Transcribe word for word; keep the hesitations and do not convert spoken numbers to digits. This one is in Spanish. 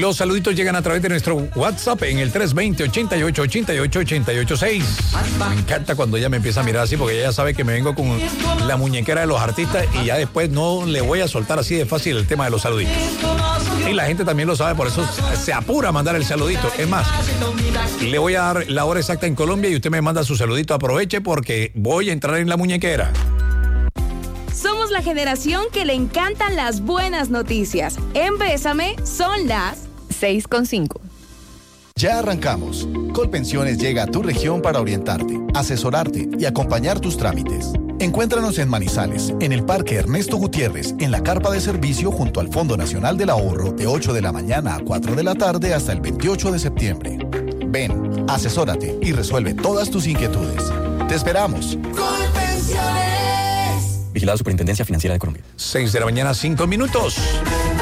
Los saluditos llegan a través de nuestro WhatsApp en el tres dos cero, ochenta y ocho, ochenta y ocho, ochenta y ocho seis. Me encanta cuando ella me empieza a mirar así porque ella sabe que me vengo con la muñequera de los artistas y ya después no le voy a soltar así de fácil el tema de los saluditos. Y la gente también lo sabe, por eso se apura a mandar el saludito. Es más, le voy a dar la hora exacta en Colombia y usted me manda su saludito. Aproveche porque voy a entrar en la muñequera. Somos la generación que le encantan las buenas noticias. En Bésame son las seis con cinco. Ya arrancamos. Colpensiones llega a tu región para orientarte, asesorarte y acompañar tus trámites. Encuéntranos en Manizales, en el Parque Ernesto Gutiérrez, en la carpa de servicio junto al Fondo Nacional del Ahorro, de ocho de la mañana a cuatro de la tarde hasta el veintiocho de septiembre. Ven, asesórate y resuelve todas tus inquietudes. ¡Te esperamos! Colpensiones. Vigilada Superintendencia Financiera de Colombia. seis de la mañana, cinco minutos.